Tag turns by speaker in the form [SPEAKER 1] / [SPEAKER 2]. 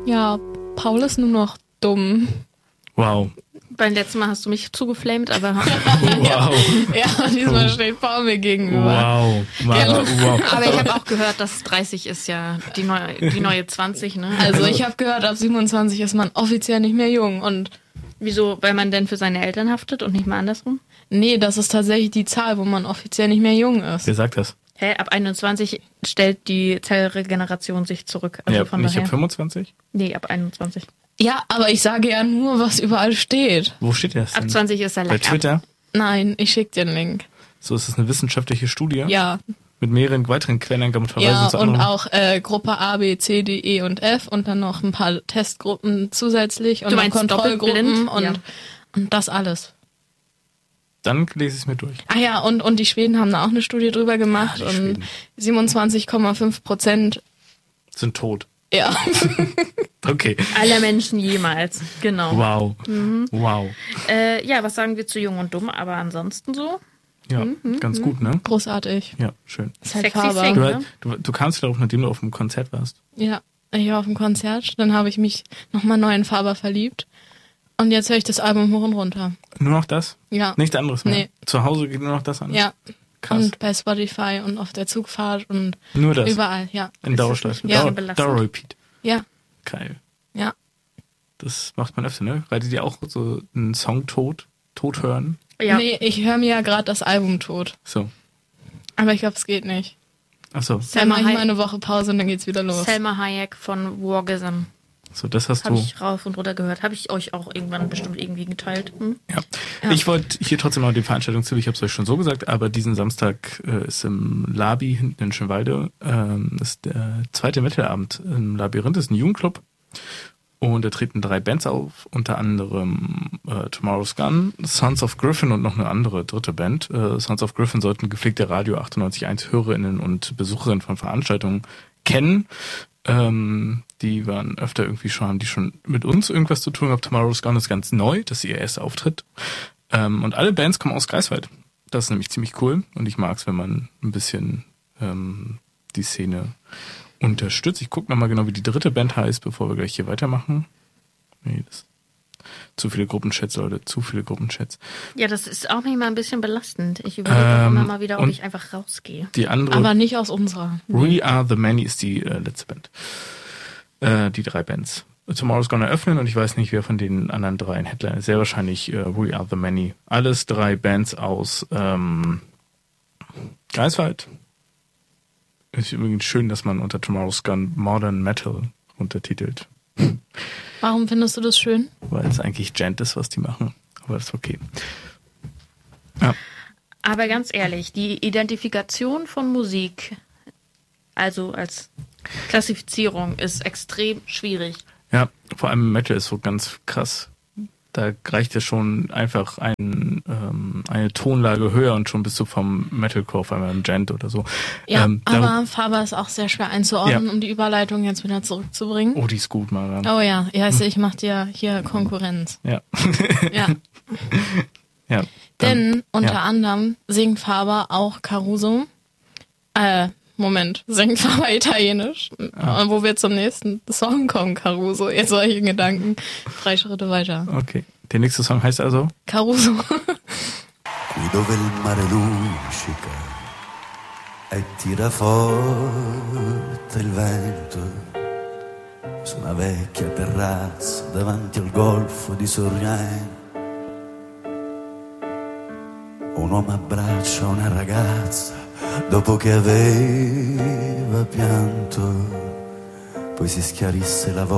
[SPEAKER 1] Ja, Paul ist nur noch dumm.
[SPEAKER 2] Wow.
[SPEAKER 3] Beim letzten Mal hast du mich zugeflamed, aber
[SPEAKER 2] Wow.
[SPEAKER 1] Ja, diesmal steht Paul mir gegenüber.
[SPEAKER 2] Wow.
[SPEAKER 3] aber ich habe auch gehört, dass 30 ist ja die neue 20, ne?
[SPEAKER 1] Also ich habe gehört, ab 27 ist man offiziell nicht mehr jung. Und
[SPEAKER 3] wieso? Weil man denn für seine Eltern haftet und nicht mal andersrum?
[SPEAKER 1] nee, das ist tatsächlich die Zahl, wo man offiziell nicht mehr jung ist.
[SPEAKER 2] Wer sagt das?
[SPEAKER 3] Ab 21 stellt die Zellregeneration sich zurück. Also
[SPEAKER 2] Ja,
[SPEAKER 3] von
[SPEAKER 2] nicht
[SPEAKER 3] daher.
[SPEAKER 2] ab 25?
[SPEAKER 3] Nee, ab 21.
[SPEAKER 1] Ja, aber ich sage ja nur, was überall steht.
[SPEAKER 2] Wo steht das denn?
[SPEAKER 3] Ab 20 ist er
[SPEAKER 2] Bei
[SPEAKER 3] lecker.
[SPEAKER 2] Twitter?
[SPEAKER 1] Nein, ich schick dir den Link.
[SPEAKER 2] So, ist das eine wissenschaftliche Studie?
[SPEAKER 1] Ja,
[SPEAKER 2] Mit mehreren weiteren Quellenangaben und Verweisen
[SPEAKER 1] ja
[SPEAKER 2] zu
[SPEAKER 1] und
[SPEAKER 2] anderen?
[SPEAKER 1] auch Gruppe A, B, C, D, E und F und dann noch ein paar Testgruppen zusätzlich und
[SPEAKER 3] Du
[SPEAKER 1] noch
[SPEAKER 3] meinst
[SPEAKER 1] Kontrollgruppen
[SPEAKER 3] doppelblind?
[SPEAKER 1] und das alles.
[SPEAKER 2] Dann lese ich es mir durch.
[SPEAKER 1] Ah ja, und die Schweden haben da auch eine Studie drüber gemacht
[SPEAKER 2] die
[SPEAKER 1] und
[SPEAKER 2] Schweden.
[SPEAKER 1] 27,5%,
[SPEAKER 2] Sind tot.
[SPEAKER 1] ja.
[SPEAKER 2] Okay.
[SPEAKER 3] Aller Menschen jemals. Genau.
[SPEAKER 2] Wow. Wow.
[SPEAKER 3] Ja, was sagen wir zu Jung und Dumm, aber ansonsten so?
[SPEAKER 2] Ja, ganz gut, ne?
[SPEAKER 1] Großartig.
[SPEAKER 2] Ja, schön.
[SPEAKER 1] Ist halt
[SPEAKER 3] Sexy
[SPEAKER 1] Faber.
[SPEAKER 3] Sing. Ne?
[SPEAKER 2] Du kamst darauf, nachdem du auf dem Konzert warst.
[SPEAKER 1] Ja, ich war auf dem Konzert, dann habe ich mich nochmal neu in Faber verliebt und jetzt höre ich das Album hoch und runter.
[SPEAKER 2] Nur noch das?
[SPEAKER 1] Ja.
[SPEAKER 2] Nichts anderes mehr?
[SPEAKER 1] Nee.
[SPEAKER 2] Zu Hause geht nur noch das an?
[SPEAKER 1] Ja.
[SPEAKER 2] Krass.
[SPEAKER 1] Und bei Spotify und auf der Zugfahrt und
[SPEAKER 2] Nur das?
[SPEAKER 1] überall, ja.
[SPEAKER 2] In Dauerschleife?
[SPEAKER 1] Ja.
[SPEAKER 2] Dauerrepeat.
[SPEAKER 1] Ja,
[SPEAKER 2] Geil.
[SPEAKER 1] ja.
[SPEAKER 2] Das macht man öfter, ne? Reitet ihr auch so einen Song tot hören?
[SPEAKER 3] Ja.
[SPEAKER 1] Nee, ich höre mir ja gerade das Album tot.
[SPEAKER 2] So.
[SPEAKER 1] Aber ich glaube, es geht nicht.
[SPEAKER 2] Achso.
[SPEAKER 1] Dann mache ich
[SPEAKER 3] Hayek.
[SPEAKER 1] mal eine Woche Pause und dann geht's wieder los.
[SPEAKER 3] Selma Hayek von Wargasm.
[SPEAKER 2] So, das hast
[SPEAKER 3] Habe
[SPEAKER 2] du.
[SPEAKER 3] ich rauf und runter gehört. Habe ich euch auch irgendwann bestimmt irgendwie geteilt.
[SPEAKER 2] Ja. Ich wollte hier trotzdem noch die Veranstaltung zu, ich habe es euch schon so gesagt, aber diesen Samstag ist im Labi hinten in Schönwalde ist der zweite Metalabend im Labyrinth, ist ein Jugendclub und da treten 3 Bands auf, unter anderem Tomorrow's Gun, Sons of Griffin und noch eine andere dritte Band. Sons of Griffin sollten gepflegte Radio 98.1 Hörerinnen und Besucherinnen von Veranstaltungen kennen. Die waren öfter irgendwie haben die schon mit uns irgendwas zu tun gehabt. Tomorrow's Gone ist ganz neu, das ist ihr erster Auftritt. Und alle Bands kommen aus Greifswald. Das ist nämlich ziemlich cool und ich mag's, wenn man ein bisschen die Szene unterstützt. Ich gucke nochmal genau, wie die dritte Band heißt, bevor wir gleich hier weitermachen. Nee, das zu viele Gruppenchats, Leute, zu viele Gruppenchats.
[SPEAKER 3] Ja, das ist auch manchmal ein bisschen belastend. Ich überlege auch immer mal wieder, ob ich einfach rausgehe.
[SPEAKER 2] Die andere,
[SPEAKER 1] Aber nicht aus unserer.
[SPEAKER 2] We Are The Many ist die letzte Band. Die 3 Bands. Tomorrow's Gonna öffnen und ich weiß nicht, wer von den anderen 3 ein Headliner ist. Sehr wahrscheinlich We Are The Many. Alles 3 Bands aus Greifswald. Ist übrigens schön, dass man unter Tomorrow's Gone Modern Metal untertitelt.
[SPEAKER 1] Warum findest du das schön?
[SPEAKER 2] Weil es eigentlich Gent ist, was die machen. Aber das ist okay. Ja.
[SPEAKER 3] Aber ganz ehrlich, die Identifikation von Musik, also als Klassifizierung, ist extrem schwierig.
[SPEAKER 2] Ja, vor allem Metal ist so ganz krass. Da reicht ja schon einfach eine Tonlage höher und schon bist du vom Metalcore, vor allem im Gent oder so.
[SPEAKER 1] Ja, aber Faber ist auch sehr schwer einzuordnen,
[SPEAKER 2] Ja.
[SPEAKER 1] um die Überleitung jetzt wieder zurückzubringen.
[SPEAKER 2] Oh, die ist gut, Marian.
[SPEAKER 1] Oh ja, ich mach dir hier Konkurrenz.
[SPEAKER 2] Ja.
[SPEAKER 1] Ja.
[SPEAKER 2] Ja.
[SPEAKER 1] Denn unter
[SPEAKER 2] ja.
[SPEAKER 1] anderem singt Faber auch Caruso. Singt Faber Italienisch. Wo wir zum nächsten Song kommen, Caruso. Jetzt solche Gedanken. 3 Schritte weiter.
[SPEAKER 2] Okay. Der nächste Song heißt also?
[SPEAKER 1] Caruso.
[SPEAKER 4] Qui dove il mare luccica e tira forte il vento, su una vecchia terrazza davanti al golfo di Sorrento. Un uomo abbraccia una ragazza dopo che aveva pianto, poi si schiarisse la voce.